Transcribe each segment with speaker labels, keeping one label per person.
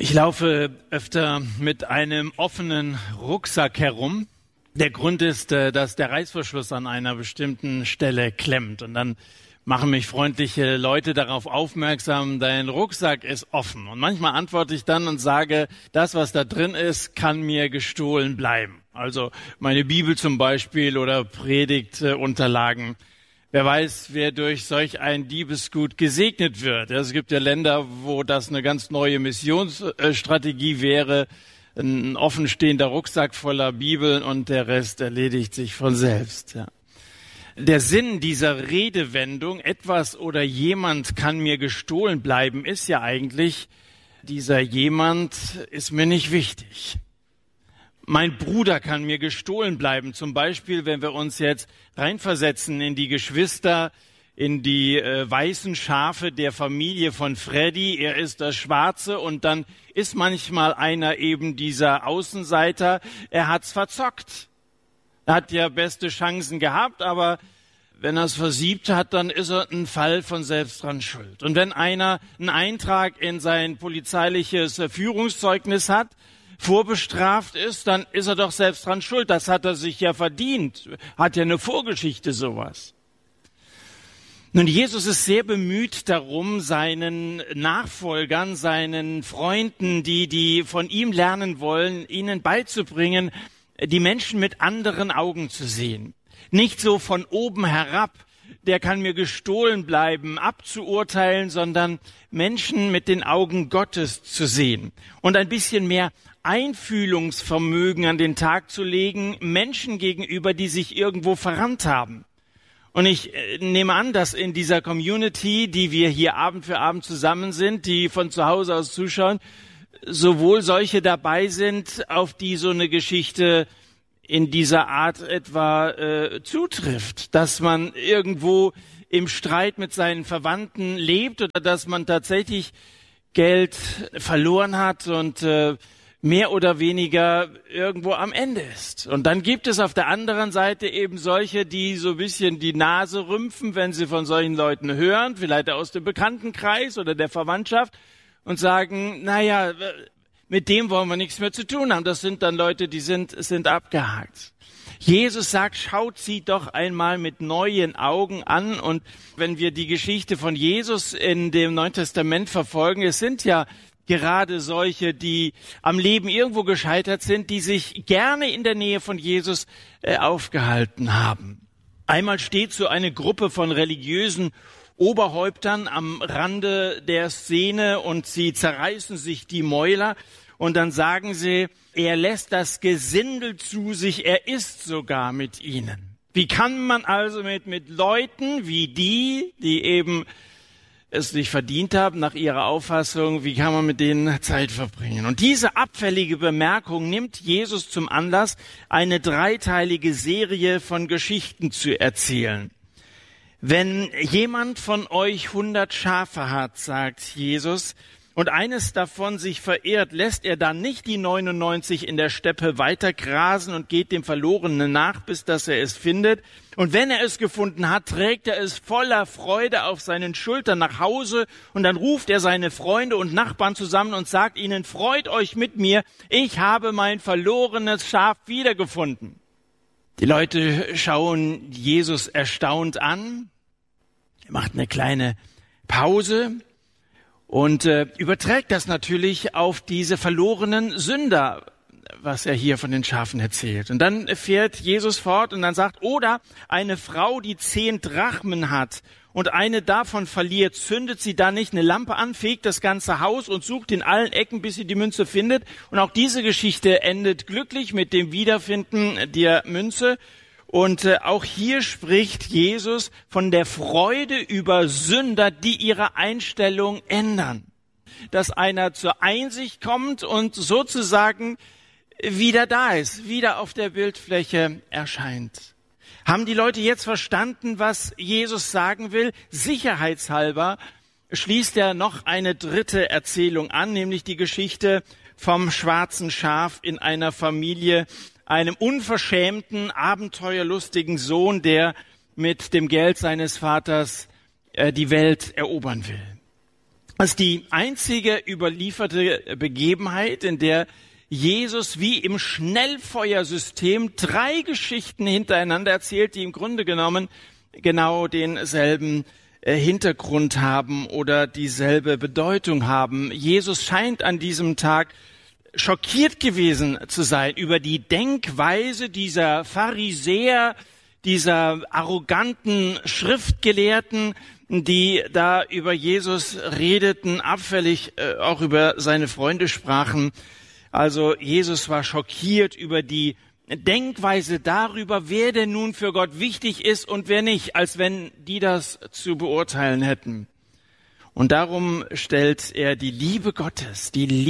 Speaker 1: Ich laufe öfter mit einem offenen Rucksack herum. Der Grund ist, dass der Reißverschluss an einer bestimmten Stelle klemmt. Und dann machen mich freundliche Leute darauf aufmerksam, dein Rucksack ist offen. Und manchmal antworte ich dann und sage, das, was da drin ist, kann mir gestohlen bleiben. Also meine Bibel zum Beispiel oder Predigtunterlagen. Wer weiß, wer durch solch ein Diebesgut gesegnet wird. Es gibt ja Länder, wo das eine ganz neue Missionsstrategie wäre. Ein offenstehender Rucksack voller Bibeln und der Rest erledigt sich von selbst. Ja. Der Sinn dieser Redewendung, etwas oder jemand kann mir gestohlen bleiben, ist ja eigentlich, dieser jemand ist mir nicht wichtig. Mein Bruder kann mir gestohlen bleiben. Zum Beispiel, wenn wir uns jetzt reinversetzen in die Geschwister, in die weißen Schafe der Familie von Freddy. Er ist das Schwarze und dann ist manchmal einer eben dieser Außenseiter. Er hat's verzockt. Er hat ja beste Chancen gehabt, aber wenn er es versiebt hat, dann ist er ein Fall von selbst dran schuld. Und wenn einer einen Eintrag in sein polizeiliches Führungszeugnis hat, vorbestraft ist, dann ist er doch selbst dran schuld. Das hat er sich ja verdient. Hat ja eine Vorgeschichte, sowas. Nun, Jesus ist sehr bemüht darum, seinen Nachfolgern, seinen Freunden, die von ihm lernen wollen, ihnen beizubringen, die Menschen mit anderen Augen zu sehen. Nicht so von oben herab, der kann mir gestohlen bleiben, abzuurteilen, sondern Menschen mit den Augen Gottes zu sehen und ein bisschen mehr Einfühlungsvermögen an den Tag zu legen, Menschen gegenüber, die sich irgendwo verrannt haben. Und ich nehme an, dass in dieser Community, die wir hier Abend für Abend zusammen sind, die von zu Hause aus zuschauen, sowohl solche dabei sind, auf die so eine Geschichte in dieser Art etwa zutrifft, dass man irgendwo im Streit mit seinen Verwandten lebt oder dass man tatsächlich Geld verloren hat und mehr oder weniger irgendwo am Ende ist. Und dann gibt es auf der anderen Seite eben solche, die so ein bisschen die Nase rümpfen, wenn sie von solchen Leuten hören, vielleicht aus dem Bekanntenkreis oder der Verwandtschaft und sagen, naja, mit dem wollen wir nichts mehr zu tun haben. Das sind dann Leute, die sind abgehakt. Jesus sagt, schaut sie doch einmal mit neuen Augen an. Und wenn wir die Geschichte von Jesus in dem Neuen Testament verfolgen, es sind ja gerade solche, die am Leben irgendwo gescheitert sind, die sich gerne in der Nähe von Jesus aufgehalten haben. Einmal steht so eine Gruppe von religiösen Oberhäuptern am Rande der Szene und sie zerreißen sich die Mäuler und dann sagen sie, er lässt das Gesindel zu sich, er isst sogar mit ihnen. Wie kann man also mit Leuten wie die eben es nicht verdient haben, nach ihrer Auffassung, wie kann man mit denen Zeit verbringen? Und diese abfällige Bemerkung nimmt Jesus zum Anlass, eine dreiteilige Serie von Geschichten zu erzählen. Wenn jemand von euch 100 Schafe hat, sagt Jesus, und eines davon sich verirrt, lässt er dann nicht die 99 in der Steppe weiter grasen und geht dem Verlorenen nach, bis dass er es findet. Und wenn er es gefunden hat, trägt er es voller Freude auf seinen Schultern nach Hause und dann ruft er seine Freunde und Nachbarn zusammen und sagt ihnen, freut euch mit mir, ich habe mein verlorenes Schaf wiedergefunden. Die Leute schauen Jesus erstaunt an, er macht eine kleine Pause und überträgt das natürlich auf diese verlorenen Sünder, was er hier von den Schafen erzählt. Und dann fährt Jesus fort und dann sagt, oder eine Frau, die 10 Drachmen hat und eine davon verliert, zündet sie da nicht eine Lampe an, fegt das ganze Haus und sucht in allen Ecken, bis sie die Münze findet. Und auch diese Geschichte endet glücklich mit dem Wiederfinden der Münze. Und auch hier spricht Jesus von der Freude über Sünder, die ihre Einstellung ändern. Dass einer zur Einsicht kommt und sozusagen wieder da ist, wieder auf der Bildfläche erscheint. Haben die Leute jetzt verstanden, was Jesus sagen will? Sicherheitshalber schließt er noch eine dritte Erzählung an, nämlich die Geschichte vom schwarzen Schaf in einer Familie, einem unverschämten, abenteuerlustigen Sohn, der mit dem Geld seines Vaters die Welt erobern will. Das ist die einzige überlieferte Begebenheit, in der Jesus wie im Schnellfeuersystem 3 Geschichten hintereinander erzählt, die im Grunde genommen genau denselben Hintergrund haben oder dieselbe Bedeutung haben. Jesus scheint an diesem Tag schockiert gewesen zu sein über die Denkweise dieser Pharisäer, dieser arroganten Schriftgelehrten, die da über Jesus redeten, abfällig auch über seine Freunde sprachen. Also Jesus war schockiert über die Denkweise darüber, wer denn nun für Gott wichtig ist und wer nicht, als wenn die das zu beurteilen hätten. Und darum stellt er die Liebe Gottes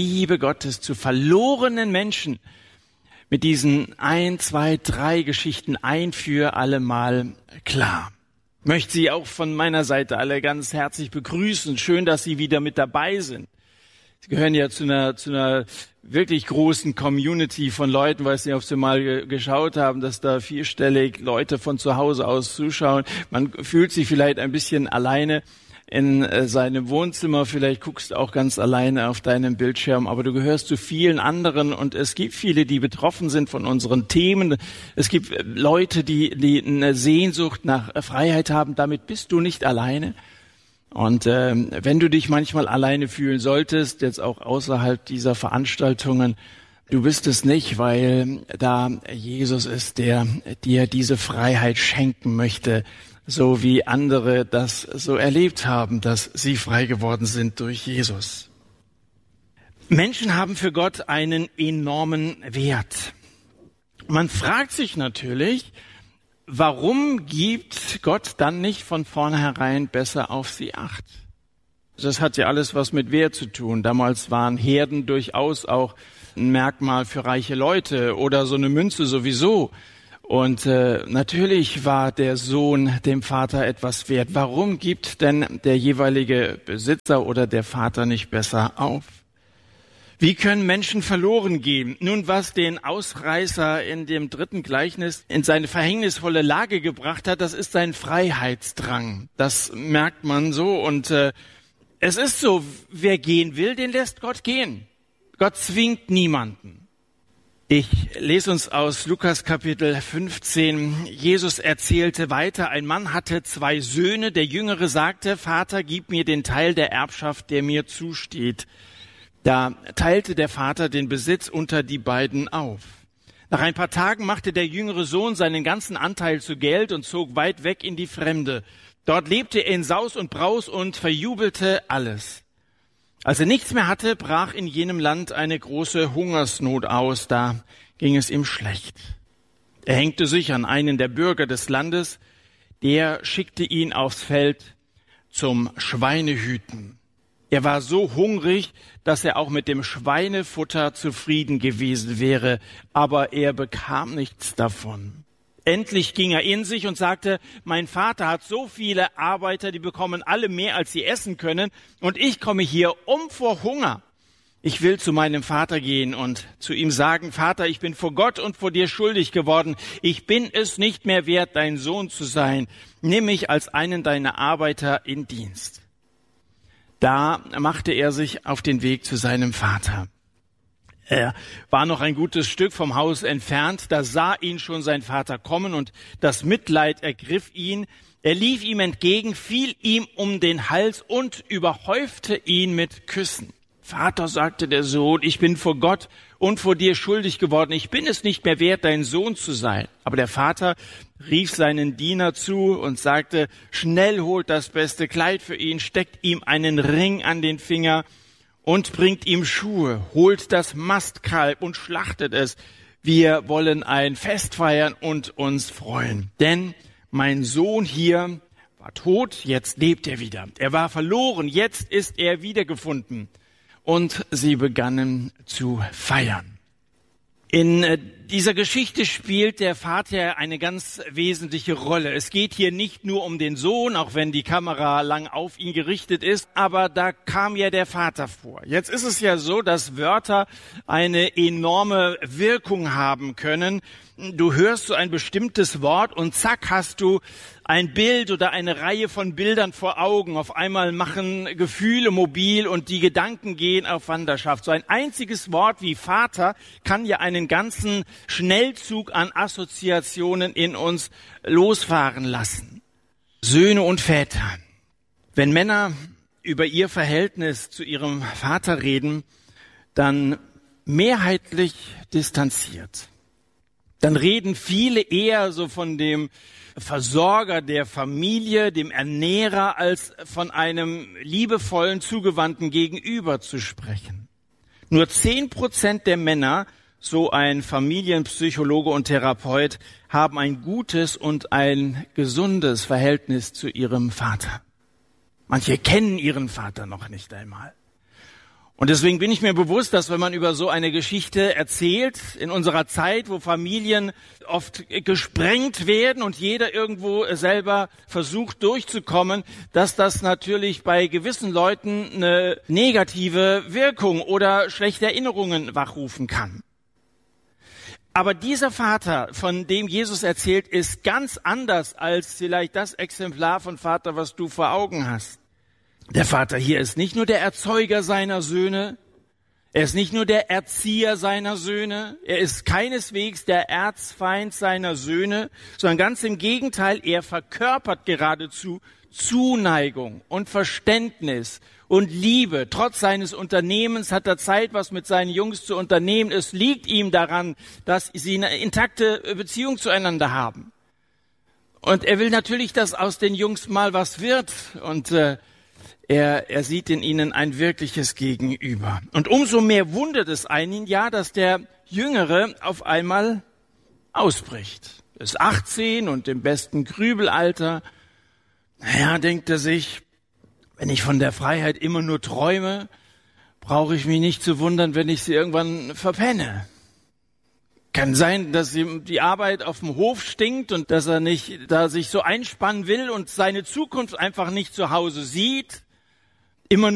Speaker 1: zu verlorenen Menschen mit diesen 1, 2, 3 Geschichten ein für alle Mal klar. Ich möchte Sie auch von meiner Seite alle ganz herzlich begrüßen. Schön, dass Sie wieder mit dabei sind. Sie gehören ja zu einer wirklich großen Community von Leuten, weiß nicht, ob Sie mal geschaut haben, dass da 4-stellig Leute von zu Hause aus zuschauen. Man fühlt sich vielleicht ein bisschen alleine in seinem Wohnzimmer, vielleicht guckst du auch ganz alleine auf deinem Bildschirm, aber du gehörst zu vielen anderen und es gibt viele, die betroffen sind von unseren Themen. Es gibt Leute, die eine Sehnsucht nach Freiheit haben, damit bist du nicht alleine. Und wenn du dich manchmal alleine fühlen solltest, jetzt auch außerhalb dieser Veranstaltungen, du bist es nicht, weil da Jesus ist, der dir diese Freiheit schenken möchte, so wie andere das so erlebt haben, dass sie frei geworden sind durch Jesus. Menschen haben für Gott einen enormen Wert. Man fragt sich natürlich, warum gibt Gott dann nicht von vornherein besser auf sie Acht? Das hat ja alles was mit Wert zu tun. Damals waren Herden durchaus auch ein Merkmal für reiche Leute oder so eine Münze sowieso. Und natürlich war der Sohn dem Vater etwas wert. Warum gibt denn der jeweilige Besitzer oder der Vater nicht besser auf? Wie können Menschen verloren gehen? Nun, was den Ausreißer in dem 3. Gleichnis in seine verhängnisvolle Lage gebracht hat, das ist sein Freiheitsdrang. Das merkt man so. Und es ist so, wer gehen will, den lässt Gott gehen. Gott zwingt niemanden. Ich lese uns aus Lukas Kapitel 15. Jesus erzählte weiter, ein Mann hatte 2 Söhne. Der Jüngere sagte, Vater, gib mir den Teil der Erbschaft, der mir zusteht. Da teilte der Vater den Besitz unter die beiden auf. Nach ein paar Tagen machte der jüngere Sohn seinen ganzen Anteil zu Geld und zog weit weg in die Fremde. Dort lebte er in Saus und Braus und verjubelte alles. Als er nichts mehr hatte, brach in jenem Land eine große Hungersnot aus, da ging es ihm schlecht. Er hängte sich an einen der Bürger des Landes, der schickte ihn aufs Feld zum Schweinehüten. Er war so hungrig, dass er auch mit dem Schweinefutter zufrieden gewesen wäre, aber er bekam nichts davon. Endlich ging er in sich und sagte, mein Vater hat so viele Arbeiter, die bekommen alle mehr, als sie essen können, und ich komme hier um vor Hunger. Ich will zu meinem Vater gehen und zu ihm sagen, Vater, ich bin vor Gott und vor dir schuldig geworden. Ich bin es nicht mehr wert, dein Sohn zu sein. Nimm mich als einen deiner Arbeiter in Dienst. Da machte er sich auf den Weg zu seinem Vater. Er war noch ein gutes Stück vom Haus entfernt, da sah ihn schon sein Vater kommen und das Mitleid ergriff ihn. Er lief ihm entgegen, fiel ihm um den Hals und überhäufte ihn mit Küssen. Vater, sagte der Sohn, ich bin vor Gott und vor dir schuldig geworden. Ich bin es nicht mehr wert, dein Sohn zu sein. Aber der Vater rief seinen Diener zu und sagte, schnell holt das beste Kleid für ihn, steckt ihm einen Ring an den Finger und bringt ihm Schuhe, holt das Mastkalb und schlachtet es. Wir wollen ein Fest feiern und uns freuen. Denn mein Sohn hier war tot, jetzt lebt er wieder. Er war verloren, jetzt ist er wiedergefunden. Und sie begannen zu feiern. In dieser Geschichte spielt der Vater eine ganz wesentliche Rolle. Es geht hier nicht nur um den Sohn, auch wenn die Kamera lang auf ihn gerichtet ist, aber da kam ja der Vater vor. Jetzt ist es ja so, dass Wörter eine enorme Wirkung haben können. Du hörst so ein bestimmtes Wort und zack hast du ein Bild oder eine Reihe von Bildern vor Augen. Auf einmal machen Gefühle mobil und die Gedanken gehen auf Wanderschaft. So ein einziges Wort wie Vater kann ja einen ganzen Schnellzug an Assoziationen in uns losfahren lassen. Söhne und Väter. Wenn Männer über ihr Verhältnis zu ihrem Vater reden, dann mehrheitlich distanziert. Dann reden viele eher so von dem Versorger der Familie, dem Ernährer, als von einem liebevollen, zugewandten Gegenüber zu sprechen. Nur 10% der Männer, so ein Familienpsychologe und Therapeut, haben ein gutes und ein gesundes Verhältnis zu ihrem Vater. Manche kennen ihren Vater noch nicht einmal. Und deswegen bin ich mir bewusst, dass wenn man über so eine Geschichte erzählt, in unserer Zeit, wo Familien oft gesprengt werden und jeder irgendwo selber versucht durchzukommen, dass das natürlich bei gewissen Leuten eine negative Wirkung oder schlechte Erinnerungen wachrufen kann. Aber dieser Vater, von dem Jesus erzählt, ist ganz anders als vielleicht das Exemplar von Vater, was du vor Augen hast. Der Vater hier ist nicht nur der Erzeuger seiner Söhne, er ist nicht nur der Erzieher seiner Söhne, er ist keineswegs der Erzfeind seiner Söhne, sondern ganz im Gegenteil, er verkörpert geradezu Zuneigung und Verständnis und Liebe. Trotz seines Unternehmens hat er Zeit, was mit seinen Jungs zu unternehmen. Es liegt ihm daran, dass sie eine intakte Beziehung zueinander haben. Und er will natürlich, dass aus den Jungs mal was wird und er sieht in ihnen ein wirkliches Gegenüber. Und umso mehr wundert es einen ja, dass der Jüngere auf einmal ausbricht. Er ist 18 und im besten Grübelalter. Naja, denkt er sich, wenn ich von der Freiheit immer nur träume, brauche ich mich nicht zu wundern, wenn ich sie irgendwann verpenne. Kann sein, dass ihm die Arbeit auf dem Hof stinkt und dass er nicht da sich so einspannen will und seine Zukunft einfach nicht zu Hause sieht. Immer